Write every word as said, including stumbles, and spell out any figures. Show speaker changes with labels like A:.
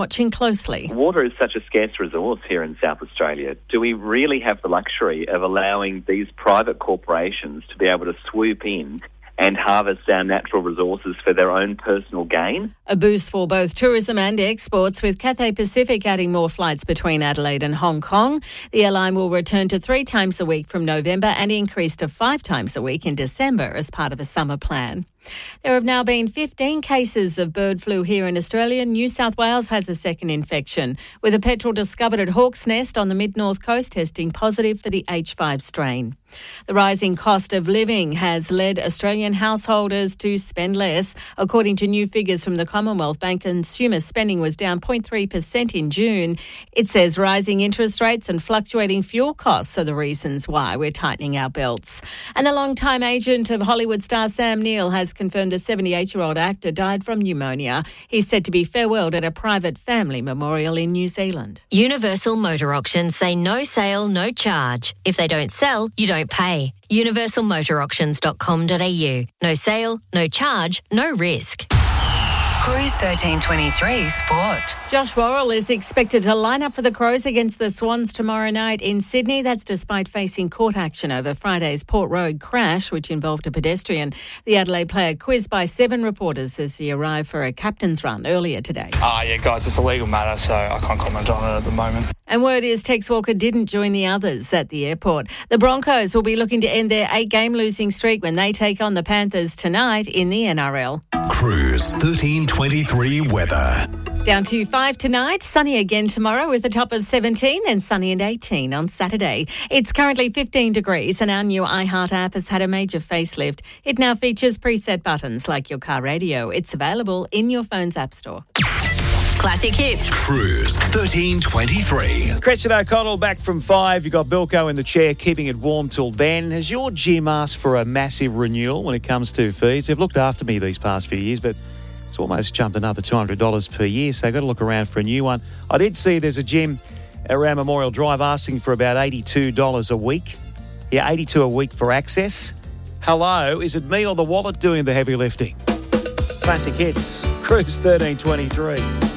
A: Watching closely.
B: Water is such a scarce resource here in South Australia. Do we really have the luxury of allowing these private corporations to be able to swoop in and harvest our natural resources for their own personal gain?
A: A boost for both tourism and exports, with Cathay Pacific adding more flights between Adelaide and Hong Kong. The airline will return to three times a week from November and increase to five times a week in December as part of a summer plan. There have now been fifteen cases of bird flu here in Australia. New South Wales has a second infection, with a petrel discovered at Hawk's Nest on the mid-north coast testing positive for the H five strain. The rising cost of living has led Australian householders to spend less. According to new figures from the Commonwealth Bank, consumer spending was down zero point three percent in June. It says rising interest rates and fluctuating fuel costs are the reasons why we're tightening our belts. And the long-time agent of Hollywood star Sam Neill has confirmed the seventy-eight-year-old actor died from pneumonia. He's said to be farewelled at a private family memorial in New Zealand.
C: Universal Motor Auctions say no sale, no charge. If they don't sell, you don't pay. universal motor auctions dot com dot a u. No sale, no charge, no risk.
D: Cruise thirteen twenty-three Sport.
A: Josh Worrell is expected to line up for the Crows against the Swans tomorrow night in Sydney. That's despite facing court action over Friday's Port Road crash, which involved a pedestrian. The Adelaide player quizzed by seven reporters as he arrived for a captain's run earlier today.
E: Ah, uh, yeah, guys, it's a legal matter, so I can't comment on it at the moment.
A: And word is Tex Walker didn't join the others at the airport. The Broncos will be looking to end their eight-game losing streak when they take on the Panthers tonight in the N R L.
F: Cruise thirteen twenty-three weather.
A: Down to five tonight, sunny again tomorrow with a top of seventeen, then sunny and eighteen on Saturday. It's currently fifteen degrees and our new iHeart app has had a major facelift. It now features preset buttons like your car radio. It's available in your phone's app store.
C: Classic hits.
F: Cruise thirteen twenty-three.
G: Crescent O'Connell back from five. You've got Bilko in the chair, keeping it warm till then. Has your gym asked for a massive renewal when it comes to fees? They've looked after me these past few years, but it's almost jumped another two hundred dollars per year, so I've got to look around for a new one. I did see there's a gym around Memorial Drive asking for about eighty-two dollars a week. Yeah, eighty-two dollars a week for access. Hello, is it me or the wallet doing the heavy lifting? Classic hits. Cruise thirteen twenty-three.